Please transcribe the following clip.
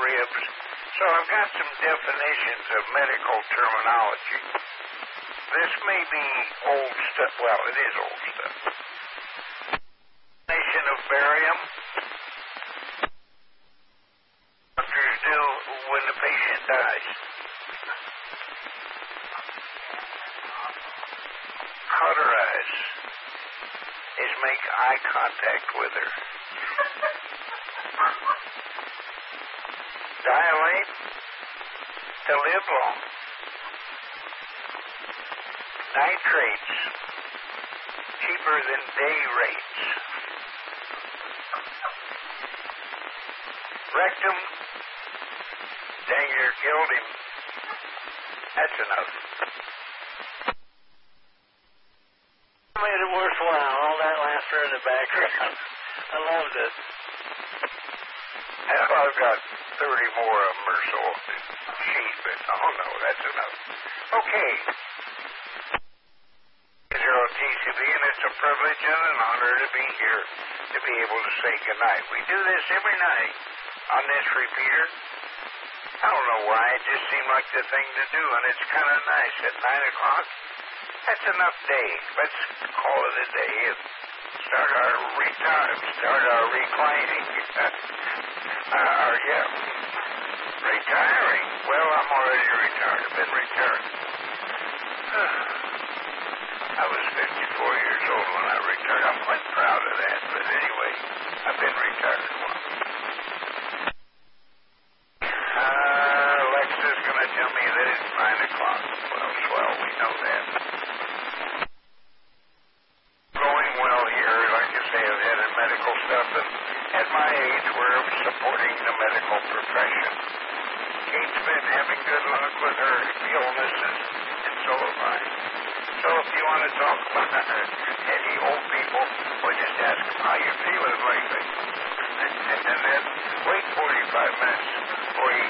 ribs. So I've got some definitions of medical terminology. This may be old stuff. Well, it is old stuff. Definition of barium. Doctors do when the patient dies. Cauterize is make eye contact with her. Dilate to live long. Nitrates, cheaper than day rates. Rectum, dang, you killed him. That's enough. Made it worthwhile, all that laughter in the background. I loved it. I've got 30 more of them or so sheet, but oh no, that's enough. Okay. Zero TCB, and it's a privilege and an honor to be here, to be able to say goodnight. We do this every night on this repeater. I don't know why, it just seemed like the thing to do, and it's kind of nice at 9 o'clock. That's enough day. Let's call it a day and start our reclining. Retiring. Well, I'm already retired. I've been retired. I was 54 years old when I retired. I'm quite proud of that, but anyway, I've been retired once. Alexa's going to tell me that it's 9 o'clock. Well, swell, we know that. Going well here, like I say, I've had medical stuff, and at my age, we're supporting the medical profession. Kate's been having good luck with her illnesses, and so have I. So if you want to talk about any old people, well, just ask them how you're feeling lately. And then wait 45 minutes.